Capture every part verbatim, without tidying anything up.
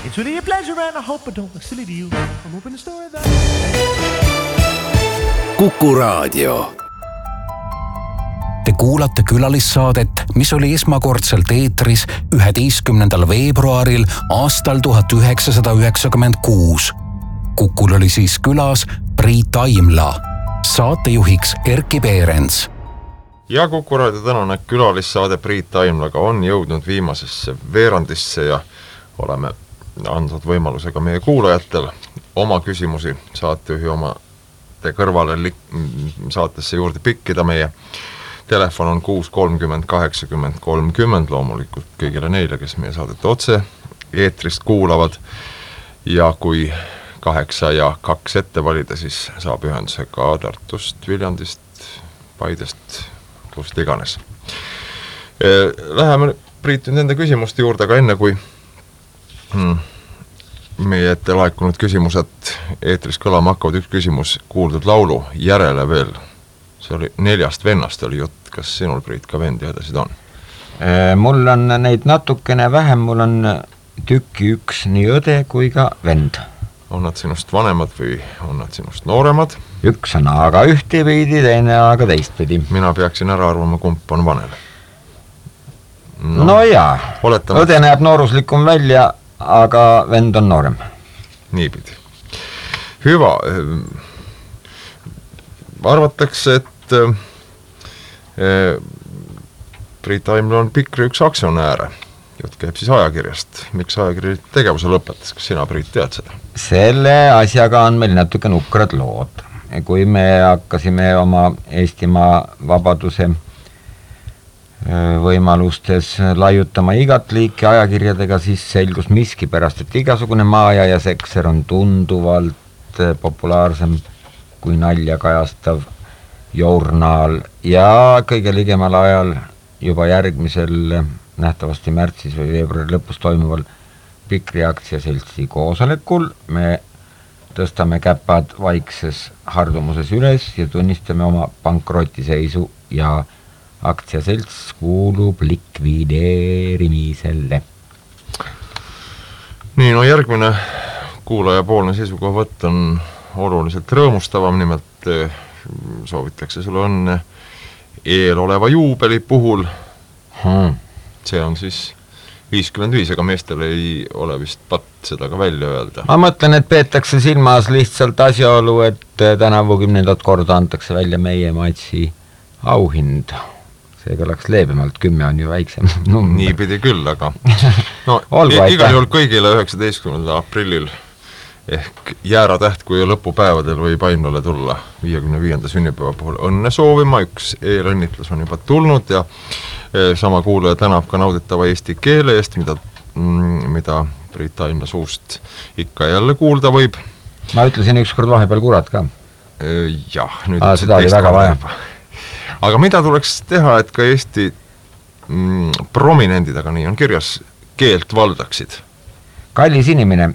It's really a pleasure and I hope I don't look silly to you. I'm hoping the story that... Kuku Raadio. Te kuulate külalissaadet, mis oli esmakordselt eetris üheteistkümnendal veebruaril aastal tuhat üheksasada üheksakümmend Kukul oli siis külas Priit Aimla, saatejuhiks Erkki Peerens. Ja Kuku Raadio tänane külalissaade Priit Aimlaga on jõudnud viimasesse veerandisse ja oleme andnud võimaluse ka meie kuulajatel oma küsimusi saatejuhi oma te kõrvale li- saatesse juurde pikkida. Meie telefon on kuus kolmkümmend kaheksakümmend kolmkümmend, loomulikult kõigile neile, kes meie saadet otse eetrist kuulavad. Ja kui kaheksa ja kaks ette valida, siis saab ühenduse ka Tartust, Viljandist, Paidest, kust iganes. Läheme Priit nende küsimuste juurde, aga enne kui hmm, meie ette laekunud küsimused eetris kõlama hakkavad, üks küsimus kuuldud laulu järele veel. See oli neljast vennast oli jutt. Kas sinul, Priit, ka vend ja õdesid on? Mul on neid natukene vähem, mul on tükki üks nii õde kui ka vend. On nad sinust vanemad või on nad sinust nooremad? Üks on aga ühtepidi, teine aga teistpidi. Mina peaksin ära arvama, kump on vanem. No, no jaa, oletame... õde näeb nooruslikum välja, aga vend on noorem. Niipidi. Hyvä. Arvatakse, et äh, Priit Aimla on Pikri üks aktsionääre. Jutt käib siis ajakirjast. Miks ajakiri tegevuse lõpetas? Kas sina, Priit, tead seda? Selle asjaga on meil natuke nukrad lood. Kui me hakkasime oma Eestimaa vabaduse võimalustes laiutama igat liiki ajakirjadega, siis selgus miski pärast, et igasugune maaja ja sekser on tunduvalt populaarsem kui nalja kajastav journaal ja kõige ligemal ajal juba järgmisel nähtavasti märtsis või veebruari lõpus toimuval Pikri aktsiaseltsi koosolekul me tõstame käpad vaikses hardumuses üles ja tunnistame oma pankrotiseisu ja aktsiaselts kuulub likvideerimisele. Nii, no järgmine kuulajapoolne seisukohavõtt on oluliselt rõõmustavam, nimelt soovitakse sulle õnne eeloleva juubeli puhul. Hmm. See on siis viiskümmend viis, aga meestel ei ole vist pat seda ka välja öelda. Ma mõtlen, et peetakse silmas lihtsalt asjaolu, et tänavu kümnendat korda antakse välja meie matsi auhind. Seega oleks leebemalt, kümme on ju väiksem number. Nii pidi küll, aga no, igal juhul kõigile üheksateistkümnendal aprillil ehk jääratäht, kui lõpupäevadel võib Aimlale tulla viiekümne viienda sünnipäeva puhul õnne soovima. Üks eelõnnitlus on juba tulnud ja sama kuulaja tänab ka nauditava eesti keele eest, mida, mida Priit Aimla suust ikka jälle kuulda võib. Ma ütlesin ükskord vahepeal kurat ka. Jah, nüüd Aa, seda oli väga vaja. Aga mida tuleks teha, et ka Eesti mm, prominendid, aga nii on kirjas, keelt valdaksid? Kallis inimene,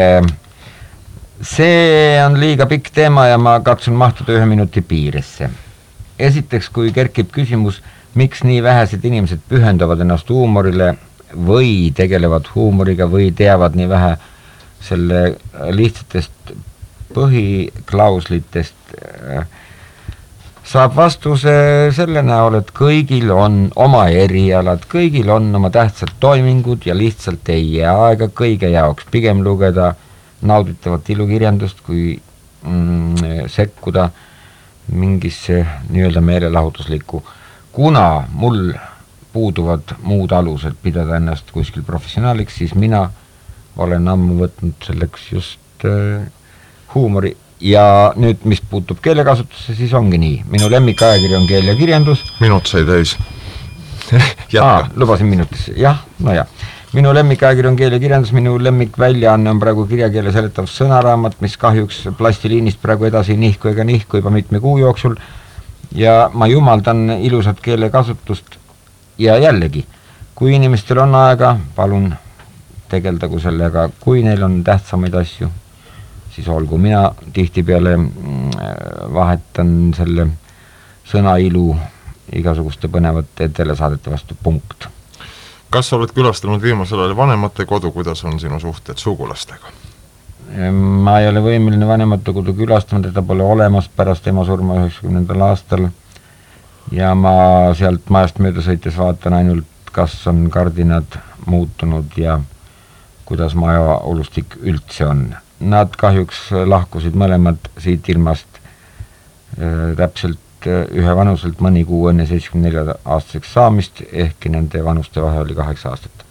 see on liiga pikk teema ja ma katsun mahtuda ühe minuti piiresse. Esiteks, kui kerkib küsimus, miks nii vähesed inimesed pühendavad ennast huumorile või tegelevad huumoriga või teavad nii vähe selle lihtsatest põhiklauslitest, saab vastuse selle näol, et kõigil on oma erialad, kõigil on oma tähtsad toimingud ja lihtsalt ei jää aega kõige jaoks pigem lugeda nauditavat ilukirjandust, kui mm, sekkuda mingisse nii-öelda meelelahutuslikku. Kuna mul puuduvad muud alused pidada ennast kuskil professionaaliks, siis mina olen ammu võtnud selleks just äh, huumori. Ja nüüd, mis puutub keelekasutusse, siis ongi nii. Minu lemmik ajakiri on keel ja kirjandus. Minut sai täis. Aa, lubasin minutis. Jah, no jah. Minu lemmik ajakiri on keel ja kirjandus, minu lemmik väljaanne on praegu kirjakeele seletav sõnaraamat, mis kahjuks plastiliinist praegu edasi nihku ega nihku juba mitme kuu jooksul. Ja ma jumaldan ilusat keelekasutust ja jällegi, kui inimestel on aega, palun tegeldagu sellega, kui neil on tähtsamaid asju, siis olgu. Mina tihti peale vahetan selle sõna ilu igasuguste põnevate telesaadete vastu punkt. kas sa oled külastanud viimasel ajal vanemate kodu, kuidas on sinu suhted sugulastega? Ma ei ole võimeline vanemate kodu külastanud, teda pole olemas pärast ema surma üheksakümnendal aastal ja ma sealt majast mööda sõites vaatan ainult, kas on kardinad muutunud ja kuidas maja olustik üldse on. Nad kahjuks lahkusid mõlemad siit ilmast äh, täpselt ühe vanuselt mõni kuu enne seitsekümmend neli aastaseks saamist, ehkki nende vanuste vahe oli kaheksa aastat.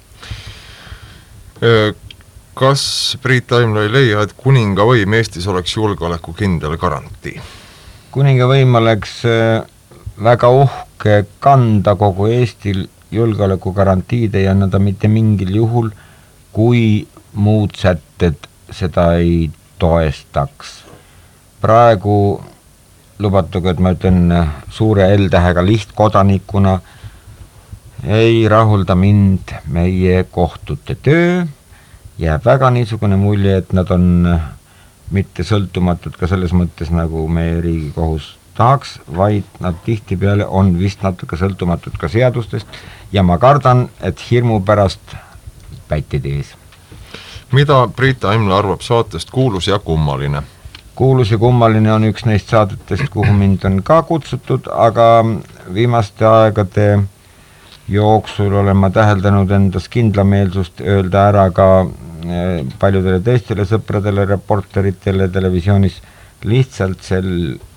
Kas Priit Taimla ei leia, et kuningavõim Eestis oleks julgeoleku kindel garantii? Kuningavõim oleks väga uhke kanda kogu Eestil julgeoleku garantiid ei annada mitte mingil juhul, kui muud sätted seda ei toestaks. Praegu lubatuga, et ma ütlen suure L-tähega lihtkodanikuna, ei rahulda mind meie kohtute töö, jääb väga niisugune mulje, et nad on mitte sõltumatud ka selles mõttes, nagu meie Riigikohus tahaks, vaid nad tihtipeale on vist natuke sõltumatud ka seadustest ja ma kardan, et hirmu pärast pätid ees. Mida Priit Taimla arvab saatest Kuulus ja kummaline? Kuulus ja kummaline on üks neist saadetest, kuhu mind on ka kutsutud, aga viimaste aegade jooksul olen ma täheldanud endas kindlameelsust öelda ära ka paljudele teistele sõpradele, reporteritele televisioonis lihtsalt sel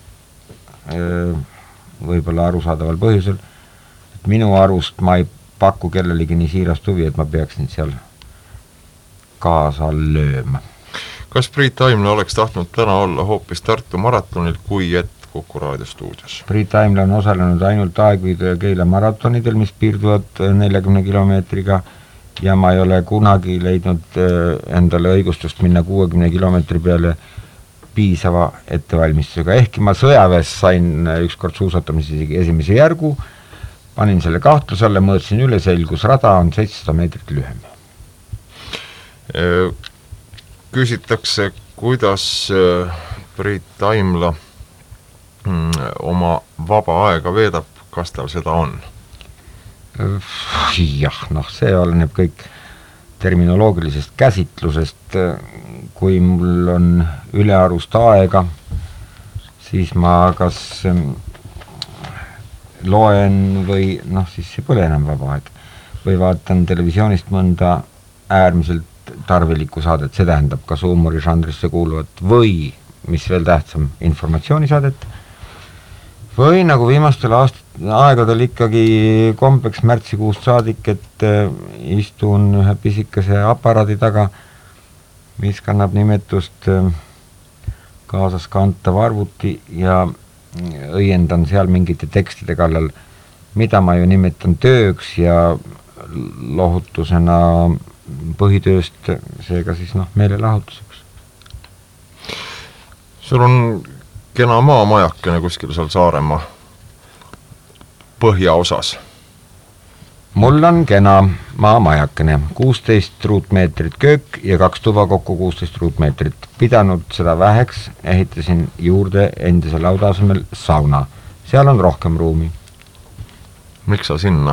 võib-olla arusaadaval põhjusel, et minu arust ma ei paku kellelegi nii siirast huvi, et ma peaksin seal kaasa lööma. Kas Priit Taimla oleks tahtnud täna olla hoopis Tartu maratonil, kui et Kuku Raadio stuudios? Priit Taimla on osalenud ainult Aegviidu ja Keila maratonidel, mis piirduvad neljakümne kilomeetriga ja ma ei ole kunagi leidnud endale õigustust minna kuuekümne kilomeetri peale piisava ettevalmistusega. Ehkki ma sõjaväes sain ükskord suusatamise isegi esimese järgu, panin selle kahtluse alle, mõõtsin üle, selgus rada on seitsesada meetrit lühem. E küsitakse, kuidas Priit Taimla oma vaba aega veedab, kas tal seda on? Jah, noh, see oleneb kõik terminoloogilisest käsitlusest. Kui mul on ülearust aega, siis ma kas loen või, noh, siis ei pole enam vaba aeg. Või vaatan televisioonist mõnda äärmiselt tarvilikku saadet, see tähendab kas huumorižanrisse kuuluvat või, mis veel tähtsam, informatsioonisaadet, või nagu viimastel aastat, aegadel ikkagi kombeks märtsikuust saadik, et istun ühe pisikese aparaadi taga, mis kannab nimetust kaasas kantav arvuti ja õiendan seal mingite tekstide kallal, mida ma ju nimetan tööks ja lohutusena põhitööst, seega siis noh, meelelahutuseks. Sul on kena maamajakene kuskil seal Saaremaa põhjaosas. Mul on kena maamajakene, kuusteist ruutmeetrit köök ja kaks tuba kokku kuusteist ruutmeetrit. Pidanud seda väheks, ehitasin juurde endise lauda asemel sauna. Seal on rohkem ruumi. Miks sa sinna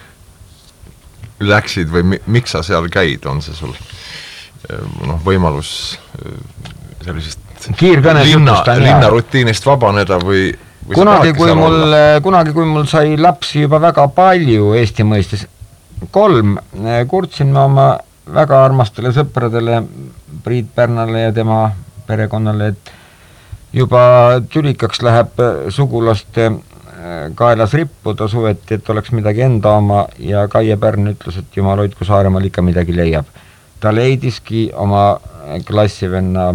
läksid või mi, miks sa seal käid, on see sul noh, võimalus sellisest linna, linna rutiinist vabaneda või, või kunagi kui, mul, kunagi, kui mul sai lapsi juba väga palju Eesti mõistes, kolm, kurtsin ma oma väga armastele sõpradele Priit Pärnale ja tema perekonnale, et juba tülikaks läheb sugulaste kaelas rippuda suveti, et oleks midagi enda oma ja Kaie Pärn ütles, et jumal hoidku Saaremaal ikka midagi leiab. Ta leidiski oma klassivenna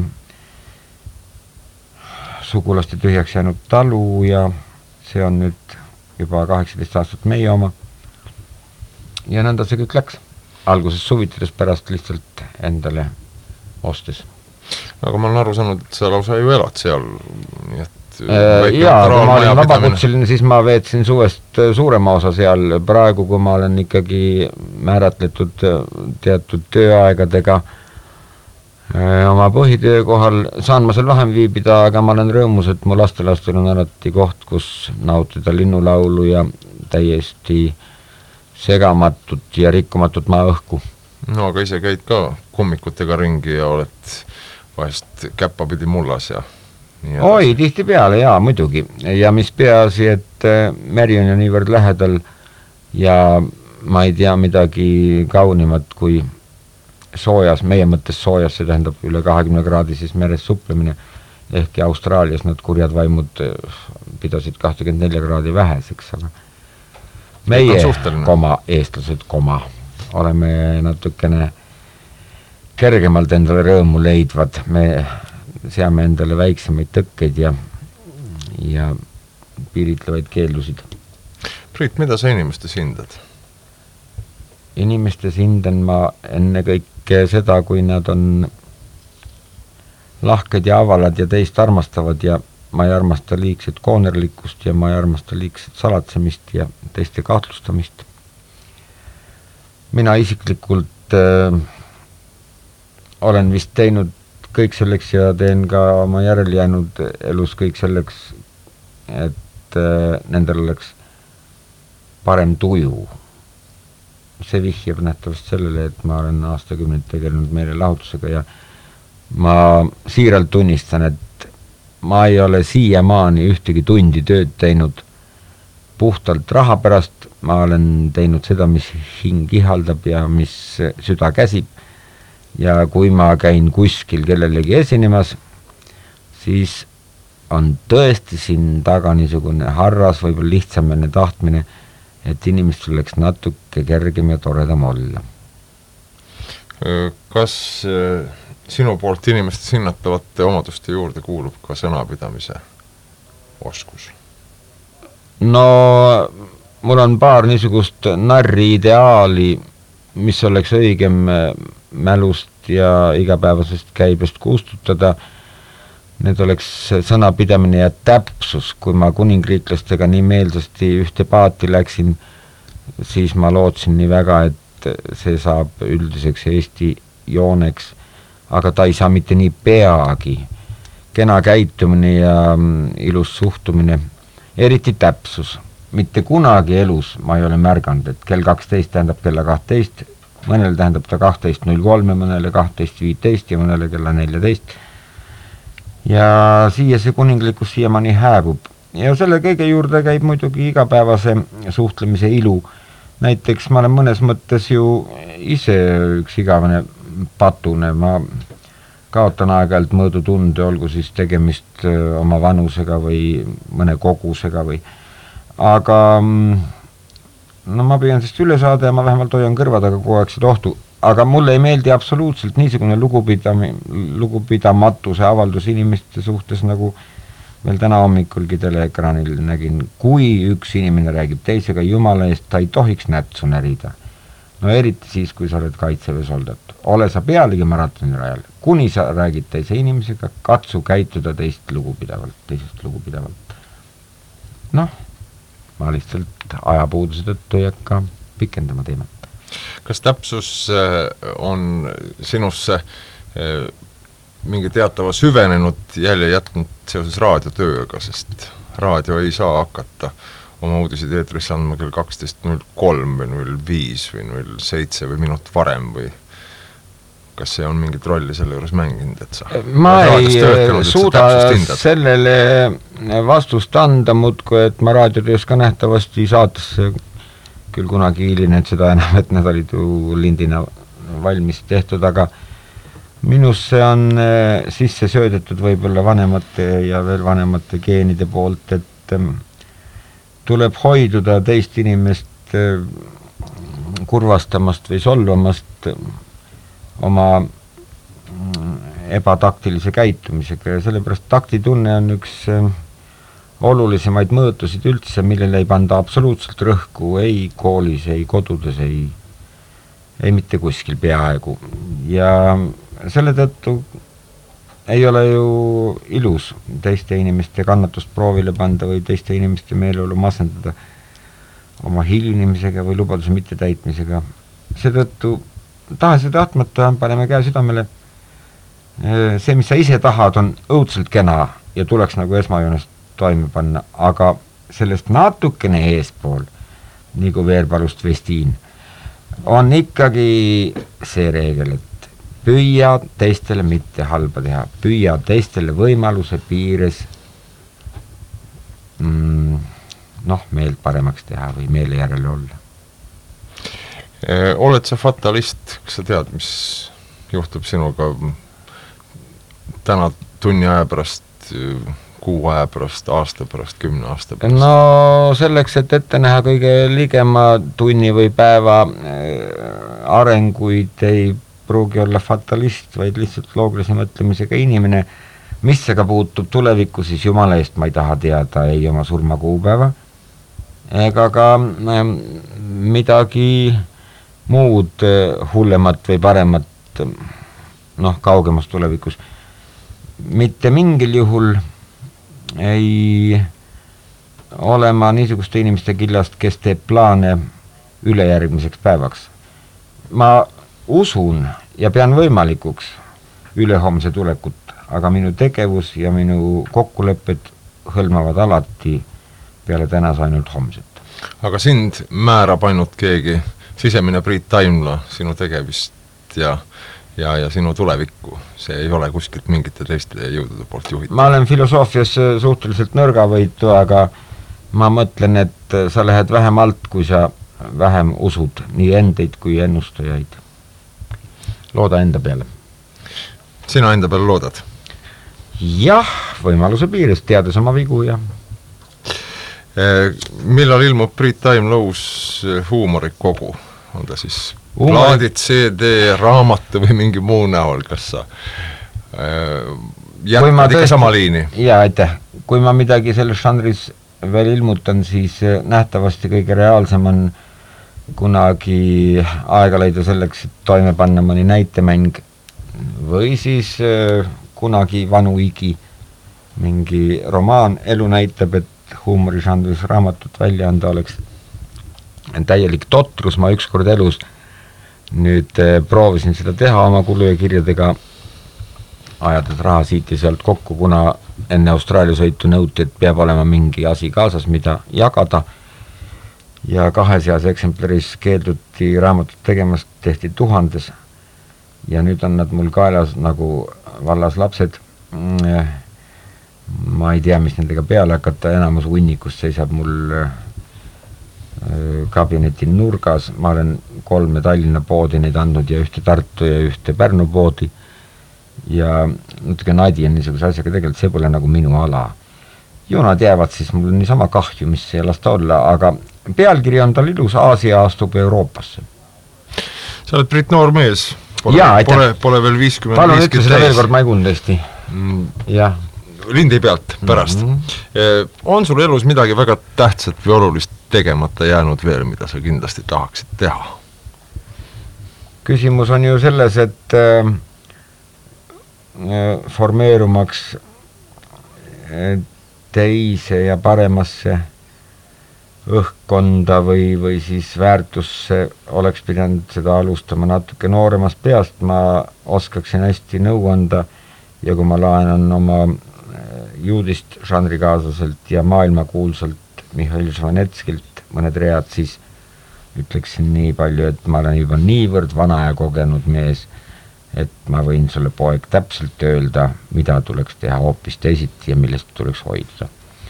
sugulaste tühjaks jäänud talu ja see on nüüd juba kaheksateist aastat meie oma. Ja nõnda see kõik läks. Alguses suvitades, pärast lihtsalt endale ostes. Aga ma olen aru saanud, et sa lausa ju elad seal, nii et jaa, kui ma olin vabakutseline, siis ma veetsin suvest suurema osa seal. Praegu, kui ma olen ikkagi määratletud teatud tööaegadega oma põhitöö kohal, saan ma seal vahem viibida, aga ma olen rõõmus, et mu lastelastel on alati koht, kus nautida linnulaulu ja täiesti segamatut ja rikkumatut maaõhku. No aga ise käid ka kummikutega ringi ja oled vahest käppapidi mullas ja nii edasi. Oi, tihti peale, jaa, muidugi. Ja mis peaasi, et meri on ju niivõrd lähedal ja ma ei tea midagi kaunimat kui soojas, meie mõttes soojas, see tähendab üle kahekümne kraadises meres suplemine, ehkki Austraalias nad kurjad vaimud pidasid kakskümmend neli kraadi väheseks, aga meie, koma, eestlased, koma, oleme natukene kergemalt endale rõõmu leidvad, me seame endale väiksemaid tõkkeid ja, ja piiritlevaid keeldusid. Priit, mida sa inimestes hindad? Inimestes hindan ma enne kõike seda, kui nad on lahked ja avalad ja teist armastavad ja ma ei armasta liigset koonerlikkust ja ma ei armasta liigset salatsemist ja teiste kahtlustamist. Mina isiklikult äh, olen vist teinud kõik selleks ja teen ka oma järel jäänud elus kõik selleks, et äh, nendel oleks parem tuju. See vihjab nähtavast sellele, et ma olen aastakümneid tegelenud meelelahutusega ja ma siiralt tunnistan, et ma ei ole siiamaani ühtegi tundi tööd teinud puhtalt raha pärast, ma olen teinud seda, mis hing ihaldab ja mis süda käsib ja kui ma käin kuskil kellelegi esinemas, siis on tõesti siin taga niisugune harras, võib-olla lihtsamene tahtmine, et inimestel oleks natuke kergem ja toredam olla. Kas sinu poolt inimestes hinnatavate omaduste juurde kuulub ka sõnapidamise oskus? No mul on paar niisugust narri ideaali, mis oleks õigem mälust ja igapäevasest käibest kustutada. Need oleks sõnapidamine ja täpsus. Kui ma kuningriiklastega nii meelsasti ühte paati läksin, siis ma lootsin nii väga, et see saab üldiseks Eesti jooneks, aga ta ei saa mitte nii peagi. Kena käitumine ja ilus suhtumine, eriti täpsus. Mitte kunagi elus ma ei ole märganud, et kell kaksteist tähendab kella kahtteist, mõnele tähendab ta kaksteist null kolm, mõnele kaksteist viiteist ja mõnele kella neljateist. Ja siia see kuninglikkus siiamaani hääbub. Ja selle kõige juurde käib muidugi igapäevase suhtlemise ilu. Näiteks ma olen mõnes mõttes ju ise üks igavene patune. Ma kaotan aeg-ajalt mõõdu tunde, olgu siis tegemist oma vanusega või mõne kogusega või. Aga no ma püüan sest üle saada ja ma vähemalt hoian kõrvadaga kogu aeg seda ohtu. Aga mulle ei meeldi absoluutselt niisugune lugupidam, lugupidamatuse avaldus inimeste suhtes, nagu veel täna hommikulgi teleekraanil nägin. Kui üks inimene räägib teisega jumala eest, ta ei tohiks nätsu närida. No eriti siis, kui sa oled kaitseväe soldat. Ole sa pealegi maratoni rajal. Kuni sa räägid teise inimesega, katsu käituda teist lugupidavalt, teisest lugupidavalt. Noh, ma lihtsalt ajapuuduse tõttu ei hakka pikendama teemat. Kas täpsus on sinusse mingi teatava süvenenud jälje jätnud seoses raadiotööga, sest raadio ei saa hakata oma uudisid eetrisse andma kell kaksteist null kolm või null viis või null seitse või minut varem või kas see on mingit rolli selle juures mänginud, et sa ma ei töötanud, suuda sellele vastust anda muudku, et ma raadiotöös ka nähtavasti saatesse küll kunagi hiline, et seda enam, et nad olid ju lindina valmis tehtud, aga minusse on sisse söödetud võib-olla vanemate ja veel vanemate geenide poolt, et tuleb hoiduda teist inimest kurvastamast või solvamast oma ebataktilise käitumisega ja sellepärast taktitunne on üks olulisemaid mõõtusid üldse, millele ei panda absoluutselt rõhku ei koolis, ei kodudes, ei, ei mitte kuskil peaaegu. Ja selle tõttu ei ole ju ilus teiste inimeste kannatust proovile panda või teiste inimeste meeleolu masendada oma hilinemisega või lubaduse mittetäitmisega. Seetõttu tahas ja tahtmata paneme käe südamele. See, mis sa ise tahad, on õudselt kena ja tuleks nagu esmajoonest toime panna, aga sellest natukene eespool nii kui Veerpalust Vestiin, on ikkagi see reegel, et püüa teistele mitte halba teha, püüa teistele võimaluse piires mm, noh, meelt paremaks teha või meele järele olla. E, oled sa fatalist, kas sa tead, mis juhtub sinuga täna tunni aja pärast, kuu aja pärast, aasta pärast, kümne aasta pärast? No selleks, et ette näha kõige ligema tunni või päeva arenguid, ei pruugi olla fatalist, vaid lihtsalt loogilise mõtlemisega inimene. Mis see ka puutub tulevikku, siis jumala eest ma ei taha teada ei oma surma kuupäeva ega ka midagi muud hullemat või paremat noh, kaugemas tulevikus. Mitte mingil juhul ei ole ma niisuguste inimeste killast, kes teeb plaane ülejärgmiseks päevaks. Ma usun ja pean võimalikuks ülehomse tulekut, aga minu tegevus ja minu kokkulepped hõlmavad alati peale tänas ainult homset. Aga sind määrab ainult keegi, sisemine Priit Taimla, sinu tegevist ja Ja, ja sinu tulevikku, see ei ole kuskilt mingite teiste jõudude poolt juhitud. Ma olen filosoofias suhteliselt nõrgavõitu, aga ma mõtlen, et sa lähed vähem alt, kui sa vähem usud nii endeid kui ennustajaid. Looda enda peale. Sina enda peale loodad? Jah, võimaluse piires, teades oma vigu ja... Millal ilmub Priit Taimla uus huumorikogu? On ta siis... plaadid, C D, raamatu või mingi muu näol, kas sa äh, jätkad ikka sama liini? Jaa, aitäh. Kui ma midagi selles žanris veel ilmutan, siis nähtavasti kõige reaalsem on kunagi aega leida selleks, et toime panna mõni näitemäng või siis äh, kunagi vanu igi mingi romaan. Elu näitab, et huumorižanris raamatut välja anda oleks täielik totrus. Ma ükskord elus nüüd eh, proovisin seda teha oma kulu ja kirjadega, ajades raha siit ja sealt kokku, kuna enne Austraalia sõitu nõuti, et peab olema mingi asi kaasas, mida jagada, ja kahes heas eksemplaris keelduti raamatut tegemast, tehti tuhandes ja nüüd on nad mul kaelas nagu vallas lapsed. Ma ei tea, mis nendega peale hakata, enamus hunnikus seisab mul kabineti nurgas. Ma olen kolme Tallinna poodi neid andnud ja ühte Tartu ja ühte Pärnu poodi ja natuke nadi on niisuguse asjaga tegelikult, see pole nagu minu ala. Ju nad jäävad, siis mul on niisama kahju, mis ei lasta olla, aga pealkiri on tal ilus, Aasia astub Euroopasse. Sa oled Priit noor mees, pole, Jaa, pole, pole veel viiskümmend Palun ütle seda veel kord, ma ei kuulnud hästi. mm. Jah. Lindi pealt pärast. Mm-hmm. On sul elus midagi väga tähtsat või olulist tegemata jäänud veel, mida sa kindlasti tahaksid teha? Küsimus on ju selles, et äh, formeerumaks teise ja paremasse õhkkonda või, või siis väärtusse oleks pidanud seda alustama natuke nooremast peast. Ma oskaksin hästi nõu anda ja kui ma laenan oma juudist žanrikaaslaselt ja maailmakuulsalt Mihhail Žvanetskilt mõned read, siis ütleksin nii palju, et ma olen juba niivõrd vana ja kogenud mees, et ma võin sulle poeg täpselt öelda, mida tuleks teha hoopis teisiti ja millest tuleks hoida.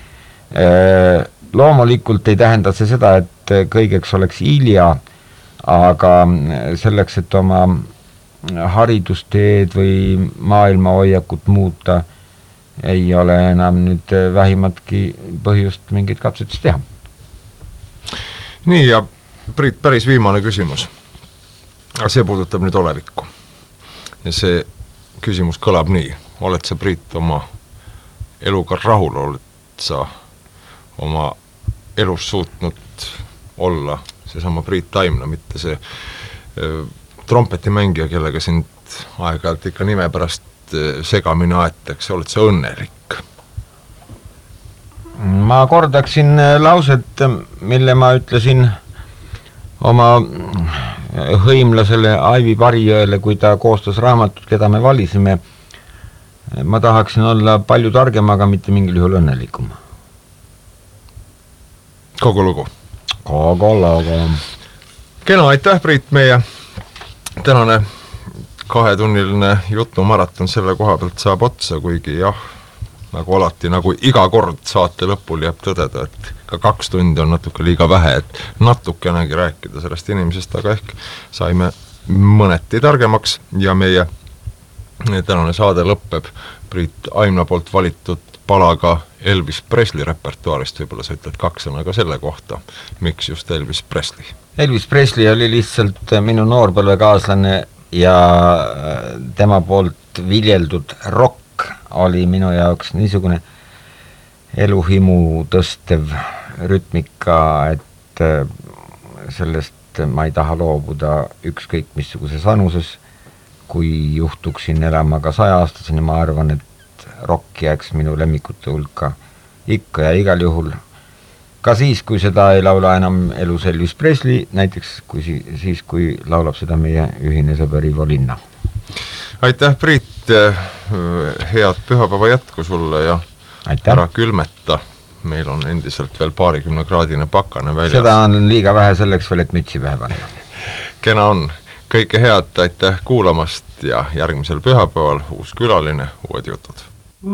Loomulikult ei tähenda see seda, et kõigeks oleks hilja, aga selleks, et oma haridusteed või maailma hoiakut muuta, ei ole enam nüüd vähimatki põhjust mingit katsetist teha. Nii, ja Priit, päris viimane küsimus. See puudutab nüüd olevikku. Ja see küsimus kõlab nii. Oled sa, Priit, oma eluga rahul? Oled sa oma elus suutnud olla seesama Priit Taimla, mitte see äh, trompetimängija, kellega sind aeg-ajalt ikka nime pärast segamine aetakse, oled sa õnnelik? Ma kordaksin lauset, mille ma ütlesin oma hõimlasele Aivi Parijõele, kui ta koostas raamatut, keda me valisime. Ma tahaksin olla palju targem, aga mitte mingil juhul õnnelikum. Kogu lugu? Coca-Colaga. Kena, aitäh Priit, meie tänane kahetunniline jutumaraton selle koha pealt saab otsa, kuigi jah, nagu alati, nagu iga kord saate lõpul jääb tõdeda, et ka kaks tundi on natuke liiga vähe, et natukenegi rääkida sellest inimesest, aga ehk saime mõneti targemaks ja meie tänane saade lõpeb Priit Aimla poolt valitud palaga Elvis Presley repertuaarist, võib-olla sa ütled kaks sõna ka selle kohta, miks just Elvis Presley? Elvis Presley oli lihtsalt minu noorpõlvekaaslane ja tema poolt viljeldud rock oli minu jaoks niisugune eluhimu tõstev rütmika, et sellest ma ei taha loobuda ükskõik missuguses vanuses. Kui juhtuksin elama ka saja-aastaseni, ma arvan, et rock jääks minu lemmikute hulka ikka ja igal juhul. Ka siis, kui seda ei laula enam elus Elvis Presley, näiteks kui siis, kui laulab seda meie ühine sõber Ivo Linna. Aitäh, Priit, head pühapäeva jätku sulle ja aitäh. Ära külmeta, meil on endiselt veel paarikümne kraadine pakane väljas. Seda on liiga vähe selleks veel, et mütsi pähe panna. Kena on, kõike head, aitäh kuulamast ja järgmisel pühapäeval uus külaline, uued jutud.